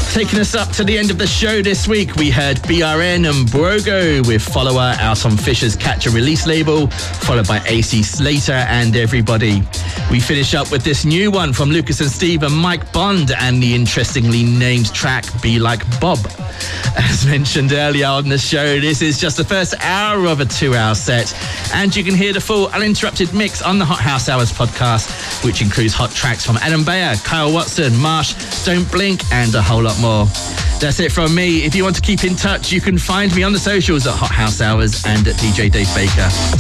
Taking us up to the end of the show this week, we heard BRN and Brogo with Follower out on Fisher's Catch a Release label, followed by AC Slater and Everybody. We finish up with this new one from Lucas and Steve and Mike Bond and the interestingly named track Be Like Bob. As mentioned earlier on the show, this is just the first hour of a 2-hour set, and you can hear the full uninterrupted mix on the Hot House Hours podcast, which includes hot tracks from Adam Beyer, Kyle Watson, Marsh, Don't Blink, and a whole lot more. That's it from me. If you want to keep in touch, you can find me on the socials at Hot House Hours and at DJ Dave Baker.